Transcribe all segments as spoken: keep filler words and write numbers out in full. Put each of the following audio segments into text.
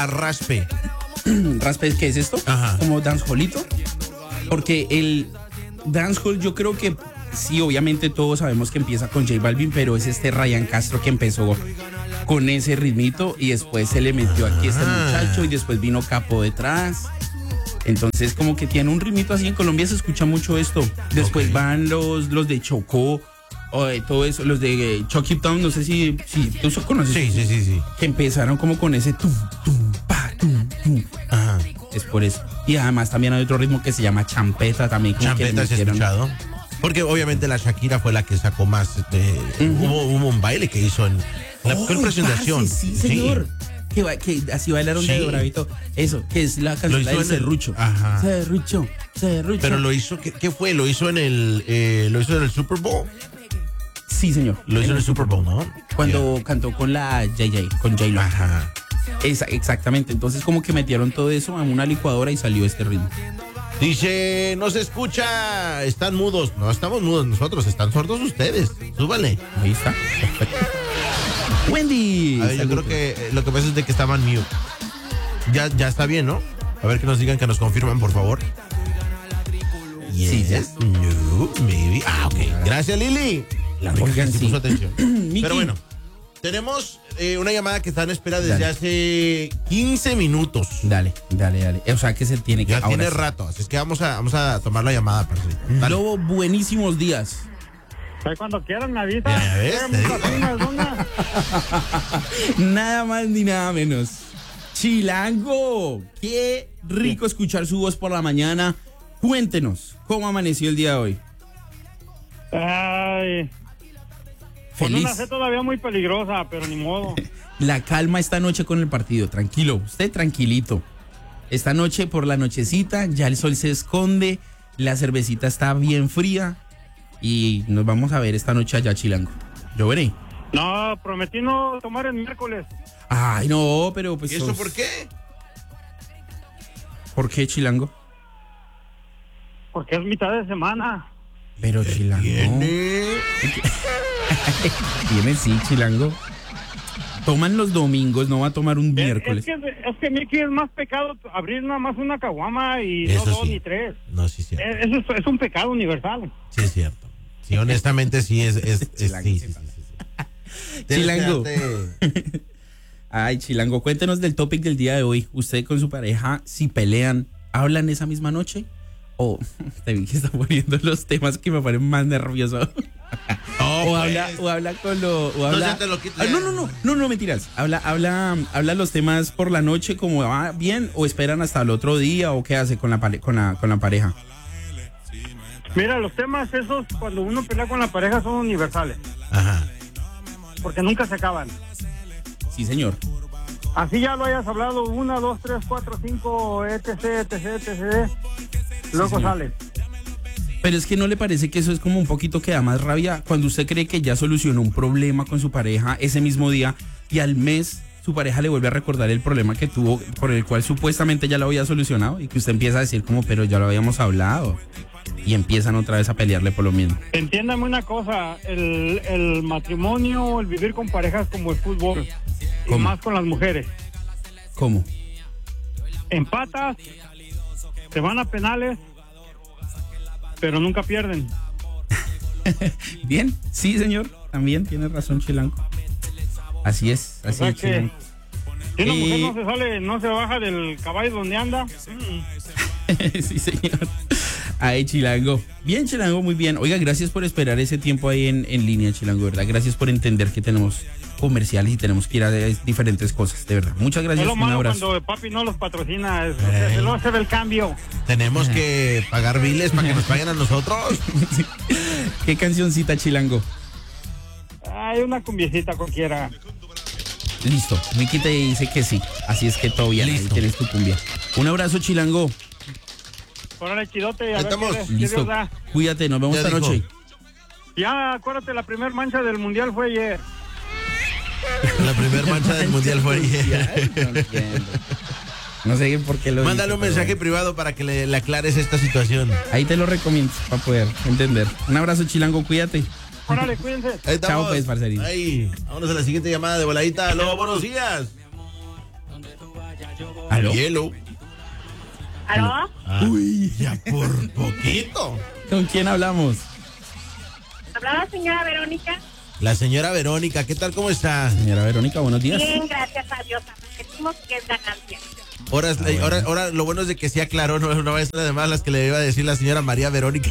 a Raspe. Raspe, ¿qué es esto? Ajá. Como dancehallito. Porque el dancehall, yo creo que sí, obviamente todos sabemos que empieza con J Balvin, pero es este Ryan Castro que empezó con ese ritmito y después se le metió aquí este muchacho y después vino Capo detrás. Entonces como que tiene un ritmito así. En Colombia se escucha mucho esto. Después okay. van los, los de Chocó, o de todo eso, los de Chucky Town, no sé si, si tú conoces. Sí, sí, sí, sí. Que empezaron como con ese tum, tum, pa, tum, tum. Ajá. Es por eso. Y además también hay otro ritmo que se llama champeta también. Champeta se ha escuchado. Porque obviamente la Shakira fue la que sacó más. Eh, uh-huh. hubo, hubo un baile que hizo en la oh, presentación. Sí, señor. Sí. Que, que así bailaron sí. de bravito. Eso, que es la canción del Serrucho. Ajá. Serrucho, Serrucho. Pero lo hizo, ¿qué, qué fue? ¿Lo hizo en el eh, lo hizo en el Super Bowl? Sí, señor. Lo hizo en, en el Super Bowl, ¿no? Cuando yeah. cantó con la J J, con J-Lo. Ajá. Esa, exactamente. Entonces como que metieron todo eso en una licuadora y salió este ritmo. Dice, no se escucha, están mudos. No estamos mudos nosotros, están sordos ustedes. Súbale. Ahí está. Perfecto. Wendy. A ver, yo creo que eh, lo que pasa es de que estaban mute. Ya, ya está bien, ¿no? A ver que nos digan, que nos confirman, por favor. Yes. Sí, ya. No, maybe. Ah, ok. Gracias, Lili. La Oigan, sí sí. puso atención. Pero bueno, tenemos eh, una llamada que está en espera desde dale. hace quince minutos. Dale, dale, dale. O sea que se tiene que... Ya tiene sí. rato, así es que vamos a, vamos a tomar la llamada. Lobo, buenísimos días. Ahí cuando quieran me avisa. ¿Ya ves? Nada más ni nada menos. Chilango, qué rico escuchar su voz por la mañana. Cuéntenos, ¿cómo amaneció el día de hoy? Ay... Con una sed todavía muy peligrosa, pero ni modo. La calma esta noche con el partido, tranquilo, usted tranquilito. Esta noche por la nochecita, ya el sol se esconde, la cervecita está bien fría y nos vamos a ver esta noche allá, Chilango. ¿Yo veré? No, prometí no tomar el miércoles. Ay, no, pero pues... ¿Y eso sos... por qué? ¿Por qué, Chilango? Porque es mitad de semana. Pero, Chilango... ¿Tiene? Tiene, sí, Chilango. Toman los domingos, no va a tomar un miércoles. Es, es que, es que Miki, es más pecado abrir nada más una caguama y eso no dos sí. ni tres. No, sí, cierto. Es, es, es un pecado universal. Sí, es cierto. Sí, honestamente sí es... es, es Chilango, sí, sí, sí, sí. Chilango. Ay, Chilango, cuéntenos del topic del día de hoy. ¿Usted con su pareja, si pelean, hablan esa misma noche? O te vi que está poniendo los temas que me ponen más nervioso. Oh, o, pues. habla, o habla con lo... O habla, no, te lo ah, no, no, no, no, no, mentiras. Habla, habla, habla los temas por la noche como va bien o esperan hasta el otro día o qué hace con la, con la, con la pareja. Mira, los temas esos cuando uno pelea con la pareja son universales. Ajá. Porque nunca se acaban. Sí, señor. Así ya lo hayas hablado una, dos, tres, cuatro, cinco, etc, etc, etc. Luego sí, sale. Pero es que ¿no le parece que eso es como un poquito que da más rabia cuando usted cree que ya solucionó un problema con su pareja ese mismo día y al mes su pareja le vuelve a recordar el problema que tuvo por el cual supuestamente ya lo había solucionado y que usted empieza a decir como, pero ya lo habíamos hablado y empiezan otra vez a pelearle por lo mismo? Entiéndame una cosa, el, el matrimonio, el vivir con parejas como el fútbol y más con las mujeres. ¿Cómo? Empatas, te van a penales, pero nunca pierden. Bien, sí, señor, también tiene razón, Chilango. Así es, así o sea es, que, Chilango. Si una eh... mujer no se sale, no se baja del caballo donde anda. Sí, señor. Ay, Chilango. Bien, Chilango, muy bien. Oiga, gracias por esperar ese tiempo ahí en, en línea, Chilango, ¿verdad? Gracias por entender que tenemos comerciales y tenemos que ir a diferentes cosas, de verdad. Muchas gracias. Es lo malo un abrazo. cuando papi no los patrocina, es, eh. se lo hace el cambio. Tenemos que pagar biles para que nos paguen a nosotros. Sí. ¿Qué cancioncita, Chilango? Hay una cumbiecita cualquiera. Listo, Miki te dice que sí, así es que todo bien, ahí tienes tu cumbia. Un abrazo, Chilango. Órale, chidote, a Estamos. ver qué, Listo, qué cuídate, nos vemos ya esta dijo. noche. Ya, acuérdate, la primer mancha del mundial fue ayer. La primer mancha del mundial fue ayer. No entiendo. No sé por qué lo Mándale dice, un mensaje pero... privado para que le, le aclares esta situación. Ahí te lo recomiendo para poder entender. Un abrazo, Chilango, cuídate. Órale, cuídense. Ahí estamos. Chao, pues, parcerito. Ahí, vámonos a la siguiente llamada de voladita. Aló, buenos días. ¿Aló? Hielo. ¿Aló? Ah, Uy, ya por poquito. ¿Con quién hablamos? ¿Hablaba la señora Verónica? La señora Verónica, ¿qué tal? ¿Cómo está? Señora Verónica, buenos días. Bien, gracias a Dios. Repetimos que es ganancia. Ahora, Ah, bueno. ahora, ahora lo bueno es de que sí aclaró, no, no es además las que le iba a decir la señora María Verónica.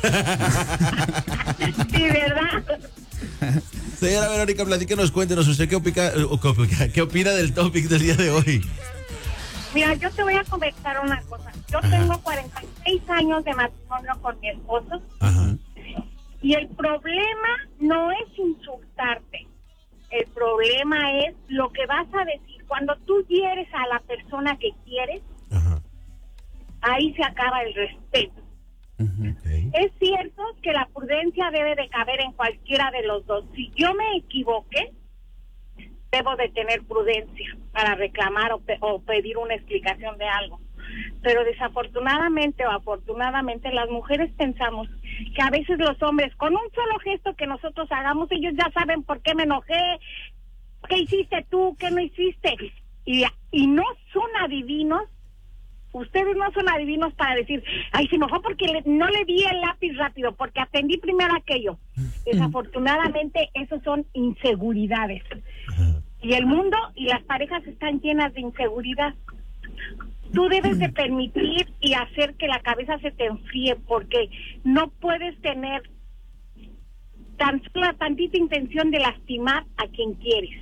Sí, ¿verdad? Señora Verónica, platíquenos, cuéntenos, ¿usted qué opina, qué opina del topic del día de hoy? Mira, yo te voy a comentar una cosa. Yo Ajá. tengo cuarenta y seis años de matrimonio con mi esposo Ajá. y el problema no es insultarte. El problema es lo que vas a decir. Cuando tú hieres a la persona que quieres, Ajá. ahí se acaba el respeto. Ujú. Okay. Es cierto que la prudencia debe de caber en cualquiera de los dos. Si yo me equivoqué, debo de tener prudencia para reclamar o, pe- o pedir una explicación de algo. Pero desafortunadamente o afortunadamente las mujeres pensamos que a veces los hombres, con un solo gesto que nosotros hagamos, ellos ya saben por qué me enojé, qué hiciste tú, qué no hiciste. Y, y no son adivinos. Ustedes no son adivinos para decir, ay, se enojó porque le- no le di el lápiz rápido, porque atendí primero aquello. Desafortunadamente, esos son inseguridades. Ajá. Y el mundo y las parejas están llenas de inseguridad. Tú debes de permitir y hacer que la cabeza se te enfríe, porque no puedes tener tan sola tantita intención de lastimar a quien quieres.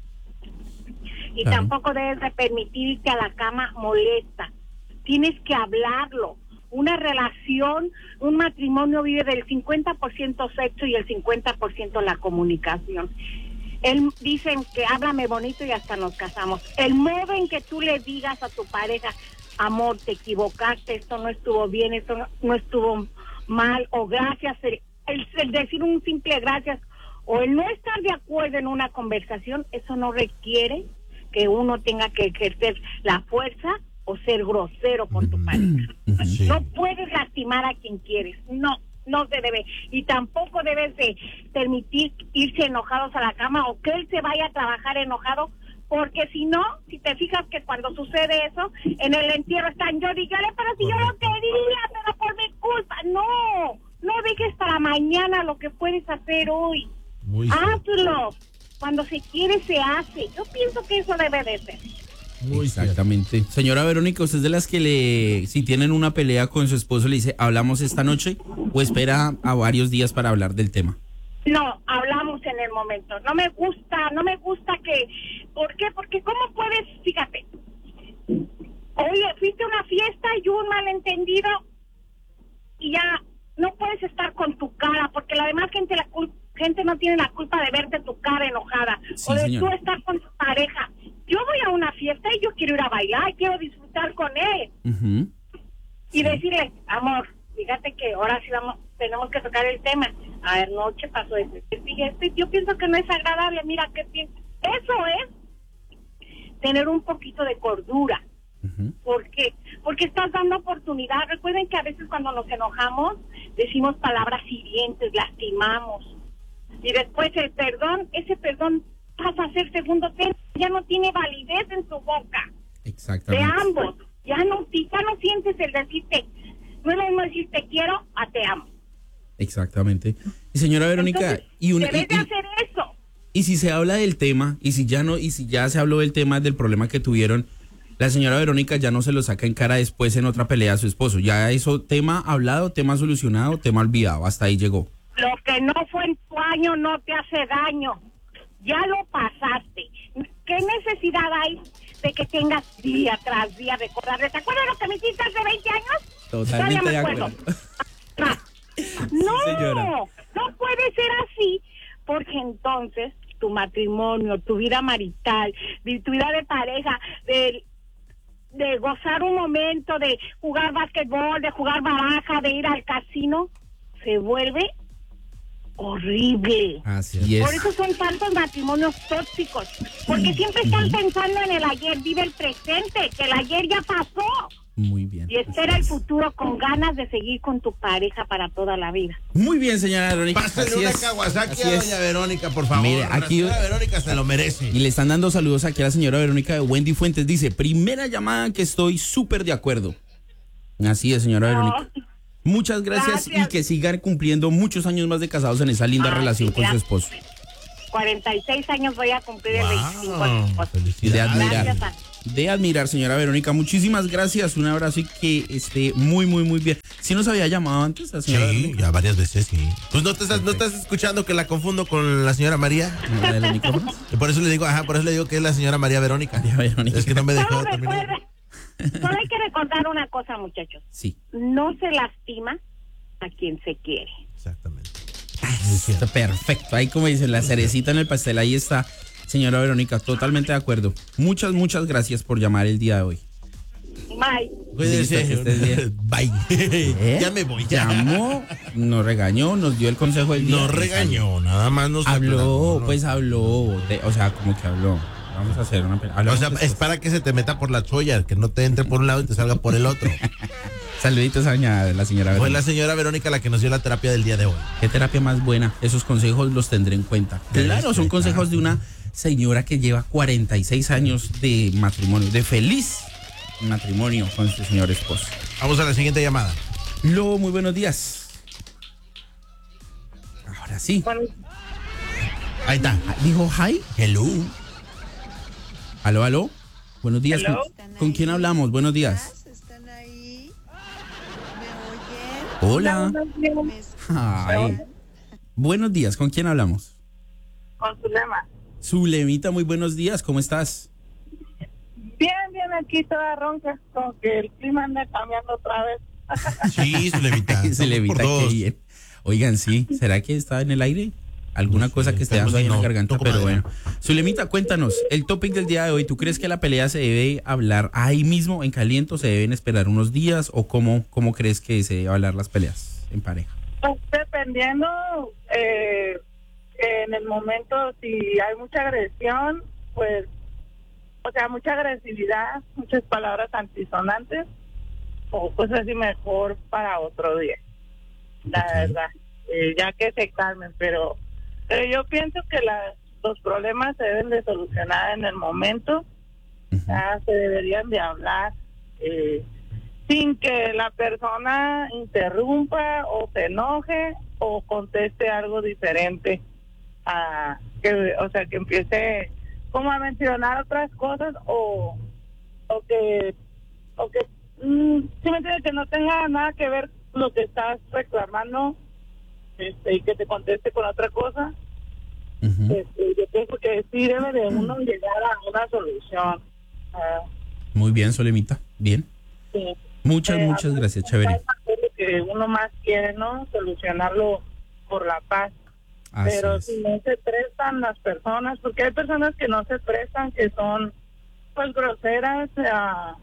Y Claro. tampoco debes de permitir irte a la cama molesta. Tienes que hablarlo. Una relación, un matrimonio vive del cincuenta por ciento sexo y el cincuenta por ciento la comunicación. Él, dicen que háblame bonito y hasta nos casamos. El modo en que tú le digas a tu pareja, amor, te equivocaste, esto no estuvo bien, esto no, no estuvo mal, o gracias, el, el, el decir un simple gracias, o el no estar de acuerdo en una conversación, eso no requiere que uno tenga que ejercer la fuerza o ser grosero con tu pareja. Sí. No puedes lastimar a quien quieres, no, no se debe. Y tampoco debes de permitir irse enojados a la cama o que él se vaya a trabajar enojado, porque si no, si te fijas que cuando sucede eso, en el entierro están yo, dígale, pero si yo lo quería, pero por mi culpa. No, no dejes para mañana lo que puedes hacer hoy. Muy cierto. Hazlo. Cuando se quiere, se hace. Yo pienso que eso debe de ser. Muy cierto. Exactamente. Señora Verónica, ¿usted es de las que le, si tienen una pelea con su esposo, le dice, hablamos esta noche o espera a varios días para hablar del tema? No, hablamos en el momento. No me gusta, no me gusta que... ¿Por qué? Porque ¿cómo puedes? Fíjate. Oye, fuiste a una fiesta y hubo un malentendido y ya no puedes estar con tu cara, porque la demás gente la cul- gente no tiene la culpa de verte tu cara enojada, Sí, o de señora. tú estar con tu pareja. Yo voy a una fiesta y yo quiero ir a bailar, quiero disfrutar con él Ujú. y decirle, amor, fíjate que ahora sí vamos, tenemos que tocar el tema. A ver, noche pasó esto, esto y esto, y yo pienso que no es agradable, mira qué piensas. Eso es tener un poquito de cordura. Ujú. ¿Por qué? Porque estás dando oportunidad. Recuerden que a veces cuando nos enojamos decimos palabras hirientes, lastimamos. Y después el perdón, ese perdón pasa a ser segundo término, ya no tiene validez en su boca. De Exactamente. ambos. Ya no, ya no sientes el decirte, no es lo mismo decir te quiero a te amo. Exactamente. Y señora Verónica, Entonces, y, una, debes y, de y- hacer eso. y si se habla del tema, y si ya no, y si ya se habló del tema del problema que tuvieron, la señora Verónica ya no se lo saca en cara después en otra pelea a su esposo. Ya eso, tema hablado, tema solucionado, tema olvidado, hasta ahí llegó. Lo que no fue en tu año no te hace daño. Ya lo pasaste. ¿Qué necesidad hay de que tengas día tras día de recordar? ¿Te acuerdas lo que me hiciste hace veinte años? Totalmente Todavía me de acuerdo. acuerdo. Ah, No, señora. no puede ser así, porque entonces tu matrimonio, tu vida marital, de- tu vida de pareja, de, de gozar un momento, de jugar básquetbol, de jugar baraja, de ir al casino, se vuelve horrible. Así es. Por eso son tantos matrimonios tóxicos, porque siempre están pensando en el ayer, vive el presente, que el ayer ya pasó. Muy bien. Y espera el futuro con ganas de seguir con tu pareja para toda la vida. Muy bien, señora Verónica. Pásale así una es, Kawasaki así a es. doña Verónica, por favor. Mire, aquí- La señora Verónica se lo merece. Y le están dando saludos aquí a la señora Verónica de Wendy Fuentes. Dice, primera llamada que estoy súper de acuerdo. Así es, señora Verónica. Muchas gracias, Gracias. y que sigan cumpliendo muchos años más de casados en esa linda Ah, relación sí, con su gracias. esposo. cuarenta y seis años voy a cumplir el veinticinco. con mi esposo. De Felicidades. admirar. Gracias a- De admirar, señora Verónica. Muchísimas gracias. Un abrazo y que esté muy, muy, muy bien. ¿Sí nos había llamado antes la señora Sí, Verónica? ya varias veces, sí. Pues no te estás, no estás escuchando que la confundo con la señora María. ¿No era de los micrófonos? Y por eso le digo, ajá, por eso le digo que es la señora María Verónica. María Verónica. Es que no me dejó Solo terminar. recuerda, solo hay que recordar una cosa, muchachos. Sí. No se lastima a quien se quiere. Exactamente. Está perfecto. Ahí, como dicen, la cerecita en el pastel. Ahí está, señora Verónica. Totalmente de acuerdo. Muchas, muchas gracias por llamar el día de hoy. Bye. Cuídese. Listo, que estés bien. Bye. ¿Eh? Ya me voy. Ya. Llamó, nos regañó, nos dio el consejo del día. No regañó, nada más nos Habló, aclaró, ¿no? pues habló. de- o sea, como que habló. Vamos a hacer una. pe- O hablamos sea, después. es para que se te meta por la cholla, que no te entre por un lado y te salga por el otro. Saluditos a doña- la señora Fue Verónica. la señora Verónica la que nos dio la terapia del día de hoy. Qué terapia más buena. Esos consejos los tendré en cuenta. Claro, son consejos de una señora que lleva cuarenta y seis años de matrimonio, de feliz matrimonio con su señor esposo. Vamos a la siguiente llamada. Lobo, muy buenos días. Ahora sí. Ahí está. Ah, Dijo hi. Hello. Aló, aló. Buenos días. Hello. ¿Con, con quién hablamos? Buenos días. ¿Están ahí? ¿Me oyen? Hola. ¿Me escuchan? Ay. Buenos días. ¿Con quién hablamos? Con su lema. Zulemita, muy buenos días. ¿Cómo estás? Bien, bien, aquí toda ronca, como que el clima anda cambiando otra vez. Sí, Zulemita. Zulemita, Por qué dos. bien. Oigan, sí. ¿Será que está en el aire? Alguna No sé, cosa que esté esperemos dando ahí que en la no. garganta, Toco pero madera. bueno. Zulemita, cuéntanos, el topic del día de hoy, ¿tú crees que la pelea se debe hablar ahí mismo, en caliente, o se deben esperar unos días, o cómo, cómo crees que se debe hablar las peleas en pareja? Pues dependiendo eh, en el momento, si hay mucha agresión, pues, o sea, mucha agresividad, muchas palabras antisonantes, o pues así mejor para otro día, la Ok. verdad, eh, ya que se calmen, pero, pero yo pienso que las, los problemas se deben de solucionar en el momento. Ujú. Ya se deberían de hablar eh, sin que la persona interrumpa o se enoje o conteste algo diferente, a que, o sea, que empiece como a mencionar otras cosas o o que o que mm, sí me entiendes, que no tenga nada que ver lo que estás reclamando, este, y que te conteste con otra cosa. Ujú. Este, yo pienso que sí debe de uno llegar a una solución. Ah, Muy bien, Zulemita, bien. sí. Muchas, Eh, muchas a gracias, veces chévere. es lo que uno más quiere, ¿no? Solucionarlo por la paz. Así Pero es. si no se prestan las personas, porque hay personas que no se prestan, que son pues groseras, ah,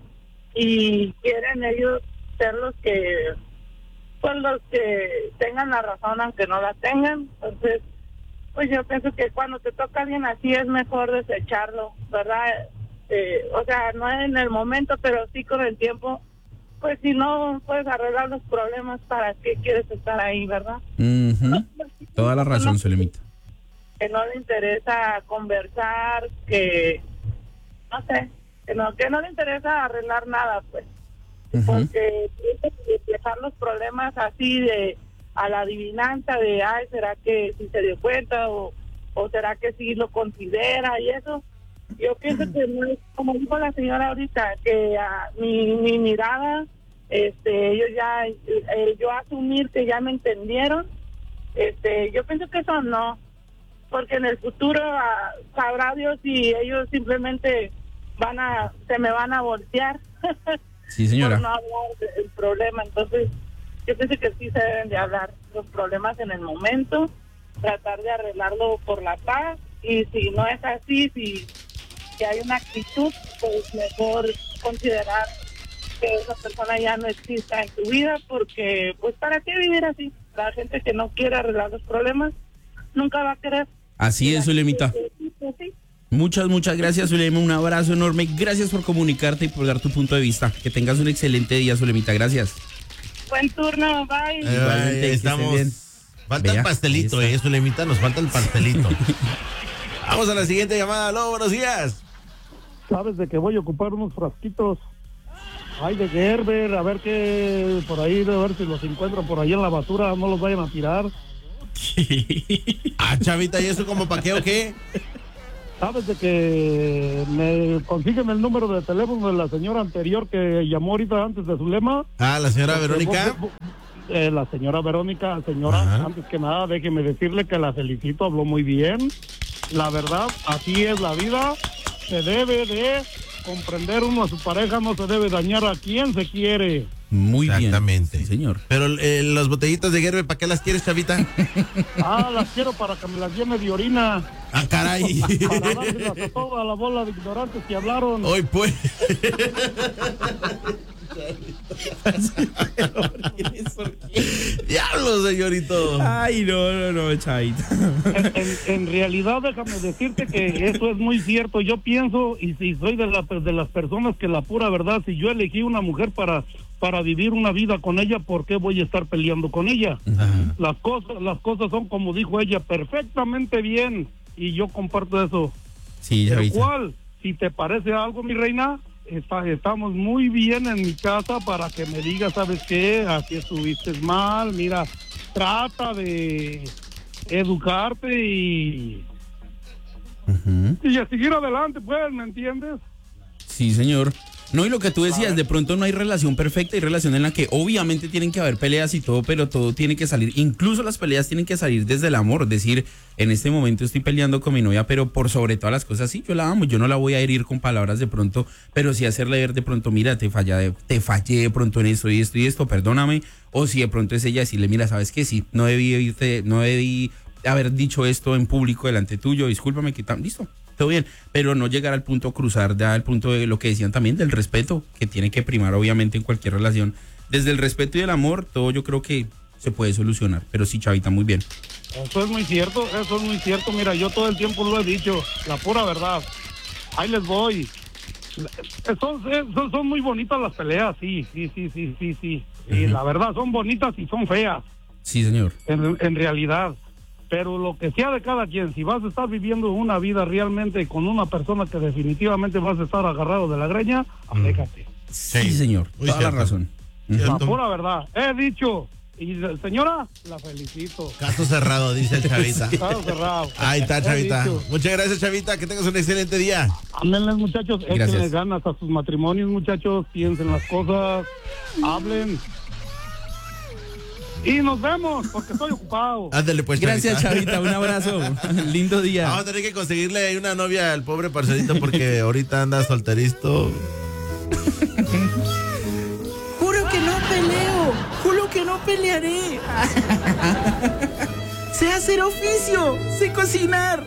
y quieren ellos ser los que pues los que tengan la razón aunque no la tengan. Entonces pues yo pienso que cuando te toca alguien así es mejor desecharlo, ¿verdad? Eh, o sea, no en el momento, pero sí con el tiempo. Pues si no puedes arreglar los problemas, ¿para qué quieres estar ahí, verdad? Ujú. Toda la razón, Zulemita. Que no le interesa conversar, que no sé, que no, que no le interesa arreglar nada, pues. Ujú. Porque dejar los problemas así de a la adivinanza de, ay, ¿será que sí se dio cuenta? O, o ¿será que sí lo considera? Y eso, yo pienso que no es, como dijo la señora ahorita, que a mi, mi mirada, este, ellos ya, eh, yo asumir que ya me entendieron, este, yo pienso que eso no, porque en el futuro ah, sabrá Dios si ellos simplemente van a, se me van a voltear. Sí, señora. Por no hablar del problema. Entonces yo pienso que sí se deben de hablar los problemas en el momento, tratar de arreglarlo por la paz, y si no es así, si, si hay una actitud, pues mejor considerar que esa persona ya no exista en tu vida, porque pues ¿para qué vivir así? La gente que no quiere arreglar los problemas nunca va a querer. Así es, Zulemita. Pues, sí, Muchas, muchas gracias, Zulema. Un abrazo enorme. Gracias por comunicarte y por dar tu punto de vista. Que tengas un excelente día, Zulemita. Gracias. Buen turno, bye. Eh, Igualmente, que estamos. estés bien. Falta Vea, el pastelito, ahí eh, está. Zulemita, nos falta el pastelito. Vamos a la siguiente llamada. Aló, buenos días. Sabes de que voy a ocupar unos frasquitos. Ay, de Gerber, a ver qué por ahí, a ver si los encuentro por ahí en la basura, no los vayan a tirar. Ah, Chavita, ¿y eso como pa' qué o qué? Sabes de que me consiguen el número de teléfono de la señora anterior que llamó ahorita antes de Zulema. Ah, la señora Verónica. Eh, la señora Verónica, señora, Ajá. antes que nada, déjeme decirle que la felicito, habló muy bien. La verdad, así es la vida. Se debe de comprender uno a su pareja, no se debe dañar a quien se quiere. Muy bien. Exactamente. Sí, señor. Pero eh, las botellitas de Gerber, ¿para qué las quieres, Chavita? Ah, las quiero para que me las llene de orina. Ah, caray. Para dárselas a toda la bola de ignorantes que hablaron. Hoy pues. Diablo, señorito. Ay, no, no, no, Chavita. En, en- en realidad, déjame decirte que eso es muy cierto. Yo pienso, y si soy de, la, de las personas que la pura verdad, si yo elegí una mujer para, para vivir una vida con ella, ¿por qué voy a estar peleando con ella? Ajá. Las cosas, las cosas son como dijo ella, perfectamente bien, y yo comparto eso. Sí, El Chavita. cual, si te parece algo, mi reina, está, estamos muy bien en mi casa para que me digas, ¿sabes qué? Así estuviste mal, mira, trata de educarte y, Ujú. y a seguir adelante, pues, ¿me entiendes? Sí, señor. No, y lo que tú decías, de pronto no hay relación perfecta, hay relación en la que obviamente tienen que haber peleas y todo, pero todo tiene que salir, incluso las peleas tienen que salir desde el amor, decir, en este momento estoy peleando con mi novia, pero por sobre todas las cosas, sí, yo la amo, yo no la voy a herir con palabras de pronto, pero sí hacerle ver de pronto, mira, te fallé, te fallé de pronto en esto y esto y esto, perdóname, o si de pronto es ella decirle, mira, sabes que sí, no debí irte, no debí haber dicho esto en público delante tuyo, discúlpame, que tan, listo. Todo bien, pero no llegar al punto cruzar, ya al punto de lo que decían también del respeto, que tiene que primar obviamente en cualquier relación. Desde el respeto y el amor, todo yo creo que se puede solucionar. Pero sí, Chavita, muy bien. Eso es muy cierto, eso es muy cierto. Mira, yo todo el tiempo lo he dicho, la pura verdad. Ahí les voy. Son, son, son muy bonitas las peleas, sí, sí, sí, sí, sí, sí. Y Ujú. la verdad, son bonitas y son feas, Sí, señor. en, en realidad. Pero lo que sea de cada quien, si vas a estar viviendo una vida realmente con una persona que definitivamente vas a estar agarrado de la greña, aléjate. Sí, Sí, señor. muy Toda la cierto. razón. La Cierto. pura verdad, he dicho. Y señora, la felicito. Caso cerrado, dice el Chavita. Claro, cerrado. Ahí está, He Chavita. dicho. Muchas gracias, Chavita. Que tengas un excelente día. Ámenles, muchachos, Gracias. échenle ganas a sus matrimonios, muchachos, piensen las cosas, hablen. Y nos vemos, porque estoy ocupado. Ándale, pues, Gracias, Chavita. Un abrazo. Lindo día. Vamos a tener que conseguirle ahí una novia al pobre parcerito porque ahorita anda solteristo. Juro que no peleo. Juro que no pelearé. Sé hacer oficio. Sé cocinar.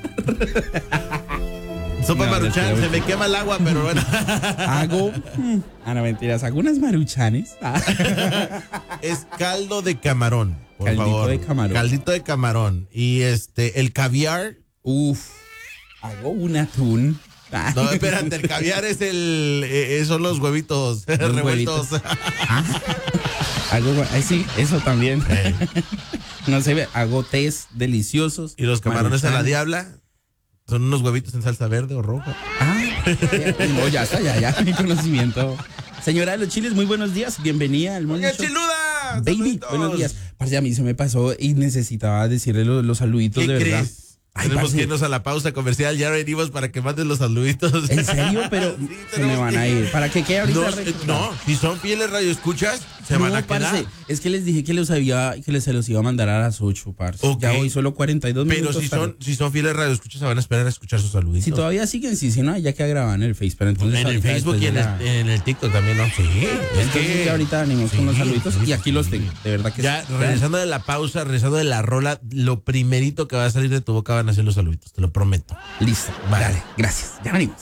Sopa No, maruchan, no, se me quema el agua, pero bueno. Hago. Ah, no, mentiras. Hago unas maruchanes. Ah. Es caldo de camarón, por Caldito favor. de camarón. Caldito de camarón. Y este, el caviar. Uf. Hago un atún. Ah. No, espérate, el caviar es el. Eh, son los huevitos Los revueltos. huevitos. Ah. Hago. Ay, sí, eso también. Eh, No se ve. Hago tés deliciosos. Y los camarones a la maruchan. diabla. Son unos huevitos en salsa verde o roja. Ah, ya, no, ya está, ya, ya, mi conocimiento. Señora de los chiles, muy buenos días, bienvenida al Morning ¡Oye, Show. chiluda! Baby, ¡Saluditos! buenos días. Parce, a mí se me pasó y necesitaba decirle los, los saluditos ¿Qué de verdad. crees? Ay, Tenemos parce, que irnos a la pausa comercial. Ya venimos para que mandes los saluditos. ¿en serio? Pero Sí, se me tenemos van que a ir. ¿Para qué quede ahorita? No, eh, recordar? no, si son fieles radioescuchas, se No, van a quedar. parce, es que les dije que los había, que les se los iba a mandar a las ocho, parce. Ok. Ya hoy solo cuarenta y dos Pero minutos. si tarde. son, si son fieles radioescuchas, se van a esperar a escuchar sus saluditos. Si todavía siguen, sí, si no, ya que graban en el Facebook. Pero entonces en el ahorita Facebook y en después el, de la- en el TikTok también, ¿no? Sí. Es Entonces ya ahorita venimos sí, con los saluditos sí, y aquí los sí. tengo. De verdad que Ya, sí. regresando de la pausa, regresando de la rola, lo primerito que va a salir de tu boca van a ser los saluditos, te lo prometo. Listo. Vale. Dale, gracias. Ya venimos.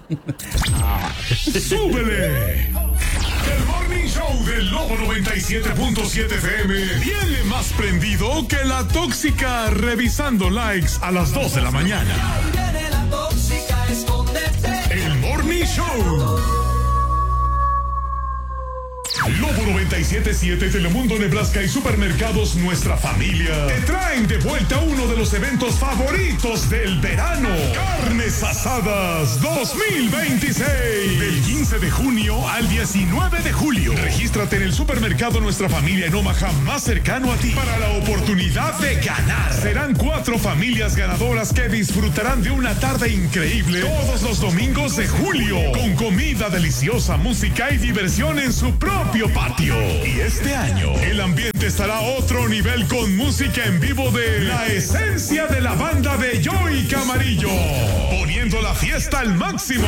¡Súbele! El Morning Show del Lobo noventa y siete punto siete F M viene más prendido que la tóxica revisando likes a las dos de la mañana. Viene la tóxica El Morning Show. Lobo noventa y siete punto siete, Telemundo, Nebraska y Supermercados Nuestra Familia te traen de vuelta uno de los eventos favoritos del verano. Carnes Asadas dos mil veintiséis. Del quince de junio al diecinueve de julio. Regístrate en el Supermercado Nuestra Familia en Omaha más cercano a ti para la oportunidad de ganar. Serán cuatro familias ganadoras que disfrutarán de una tarde increíble todos los domingos de julio, con comida deliciosa, música y diversión en su propio patio. Y este año el ambiente estará a otro nivel con música en vivo de la esencia de la banda de Joey Camarillo, poniendo la fiesta al máximo.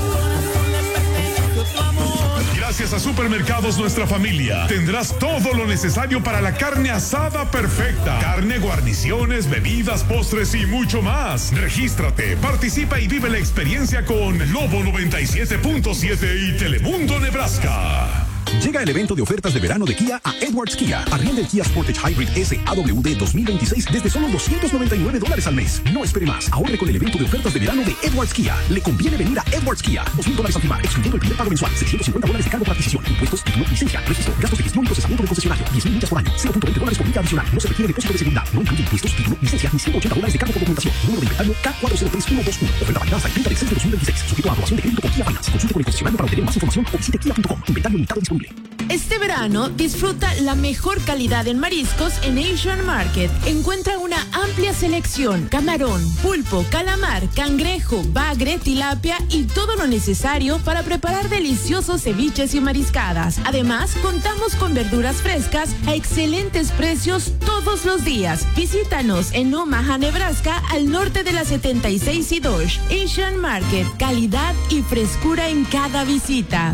Gracias a Supermercados Nuestra Familia tendrás todo lo necesario para la carne asada perfecta. Carne, guarniciones, bebidas, postres y mucho más. Regístrate, participa y vive la experiencia con Lobo noventa y siete punto siete y Telemundo Nebraska. Llega el evento de ofertas de verano de Kia a Edwards Kia. Arrienda el Kia Sportage Hybrid S A W D dos mil veintiséis desde solo doscientos noventa y nueve dólares al mes. No espere más. Ahorre con el evento de ofertas de verano de Edwards Kia. Le conviene venir a Edwards Kia. dos mil dólares al firmar, excluyendo el primer pago mensual. seiscientos cincuenta dólares de cargo por adquisición. Impuestos, título, licencia, registro, gastos de gestión y procesamiento de concesionario. diez mil millas por año. cero punto veinte dólares por milla adicional. No se requiere depósito de seguridad. No incluye impuestos, título, licencia ni ciento ochenta dólares de cargo por documentación. Número de inventario K cuatro cero tres uno dos uno. Oferta válida hasta el treinta de diciembre de dos mil veintiséis. Sujeto a aprobación de crédito por Kia Finance. Consulte con el concesionario para obtener más información o visite kia punto com. Inventario limitado disponible. Este verano disfruta la mejor calidad en mariscos en Asian Market. Encuentra una amplia selección: camarón, pulpo, calamar, cangrejo, bagre, tilapia y todo lo necesario para preparar deliciosos ceviches y mariscadas. Además, contamos con verduras frescas a excelentes precios todos los días. Visítanos en Omaha, Nebraska, al norte de la setenta y seis y Dodge. Asian Market, calidad y frescura en cada visita.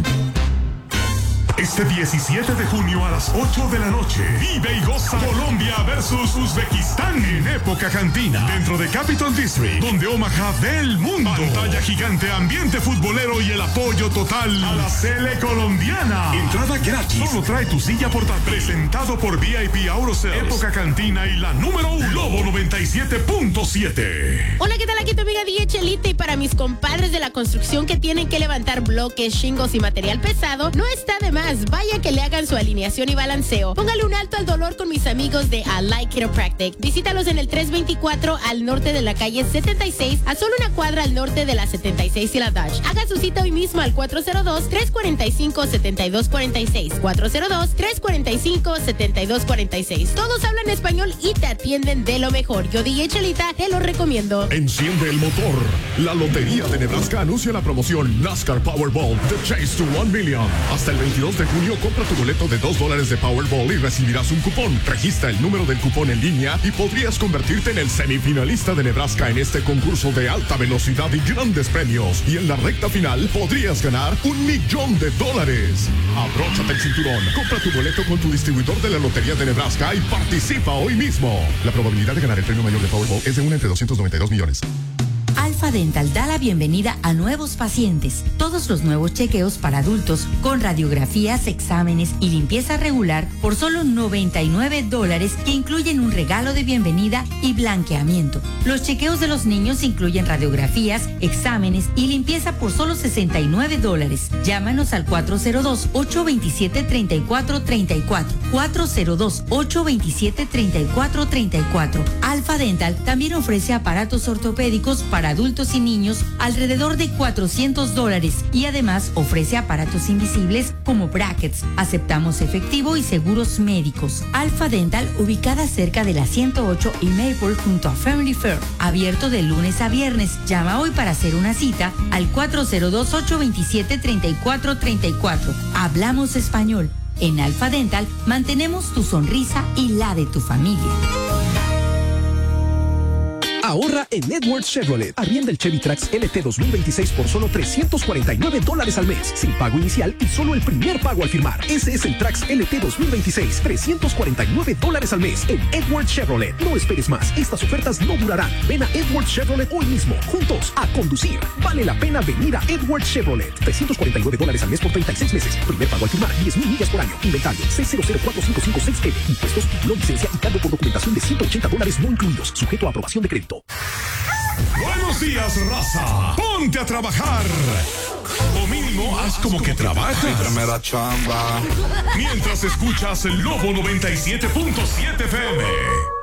Este diecisiete de junio a las ocho de la noche, vive y goza Colombia versus Uzbekistán en época cantina, dentro de Capital District, donde Omaha ve el mundo. Pantalla gigante, ambiente futbolero y el apoyo total a la Sele colombiana. Entrada gratis. Solo trae tu silla portátil. Presentado por V I P Aurosales, Época Cantina y la número uno, Lobo noventa y siete punto siete. Hola, ¿qué tal? Aquí tu amiga D J Chelita, y para mis compadres de la construcción que tienen que levantar bloques, shingos y material pesado, no está de más. Vaya que le hagan su alineación y balanceo. Póngale un alto al dolor con mis amigos de Allied Chiropractic. Visítalos en el trescientos veinticuatro al norte de la calle setenta y seis, a solo una cuadra al norte de la setenta y seis y la Dodge. Haga su cita hoy mismo al cuatro cero dos, tres cuatro cinco, siete dos cuatro seis. cuatro cero dos, tres cuatro cinco, siete dos cuatro seis. Todos hablan español y te atienden de lo mejor. Yo, D J Chelita, te lo recomiendo. Enciende el motor. La Lotería de Nebraska anuncia la promoción NASCAR Powerball The Chase to one million. Hasta el veintidós de junio, compra tu boleto de dos dólares de Powerball y recibirás un cupón. Registra el número del cupón en línea y podrías convertirte en el semifinalista de Nebraska en este concurso de alta velocidad y grandes premios. Y en la recta final podrías ganar un millón de dólares. Abróchate el cinturón, compra tu boleto con tu distribuidor de la Lotería de Nebraska y participa hoy mismo. La probabilidad de ganar el premio mayor de Powerball es de una entre doscientos noventa y dos millones. Alfa Dental da la bienvenida a nuevos pacientes. Todos los nuevos chequeos para adultos con radiografías, exámenes y limpieza regular por solo noventa y nueve dólares, que incluyen un regalo de bienvenida y blanqueamiento. Los chequeos de los niños incluyen radiografías, exámenes y limpieza por solo sesenta y nueve dólares. Llámanos al cuatro cero dos, ocho dos siete, tres cuatro tres cuatro. cuatro cero dos, ocho dos siete, tres cuatro tres cuatro. Alfa Dental también ofrece aparatos ortopédicos para adultos y niños alrededor de cuatrocientos dólares, y además ofrece aparatos invisibles como brackets. Aceptamos efectivo y seguros médicos. Alfa Dental, ubicada cerca de la ciento ocho y Maple junto a Family Fair, abierto de lunes a viernes. Llama hoy para hacer una cita al cuatro cero dos, ocho dos siete, tres cuatro tres cuatro. Hablamos español. En Alfa Dental mantenemos tu sonrisa y la de tu familia. Ahorra en Edwards Chevrolet. Arrienda el Chevy Trax L T dos mil veintiséis por solo trescientos cuarenta y nueve dólares al mes, sin pago inicial y solo el primer pago al firmar. Ese es el Trax L T dos mil veintiséis, trescientos cuarenta y nueve dólares al mes en Edwards Chevrolet. No esperes más, estas ofertas no durarán. Ven a Edwards Chevrolet hoy mismo. Juntos a conducir. Vale la pena venir a Edwards Chevrolet. trescientos cuarenta y nueve dólares al mes por treinta y seis meses. Primer pago al firmar, diez mil millas por año. Inventario seis cero cero cuatro cinco cinco seis L. Impuestos, título, licencia y cargo por documentación de ciento ochenta dólares no incluidos. Sujeto a aprobación de crédito. Buenos días, raza. Ponte a trabajar. O mínimo, haz como que trabajas. Mientras escuchas el Lobo noventa y siete punto siete F M.